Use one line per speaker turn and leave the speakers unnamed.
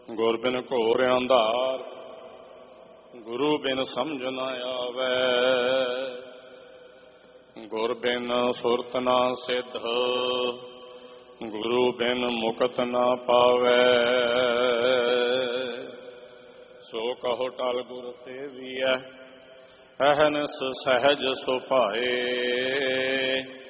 ਗੁਰ ਬਿਨ ਘੋਰ ਅੰਧਾਰ, ਗੁਰੂ ਬਿਨ ਸਮਝ ਨਾ ਆਵੈ। ਗੁਰ ਬਿਨ ਸੁਰਤ ਨਾ ਸਿੱਧ, ਗੁਰੂ ਬਿਨ ਮੁਕਤ ਨਾ ਪਾਵੈ। ਸੋ ਕਹੋ ਟਲ ਗੁਰ ਸੇਵੀਐ, ਅਹਨਿਸ ਸਹਿਜ ਸੁਭਾਏ।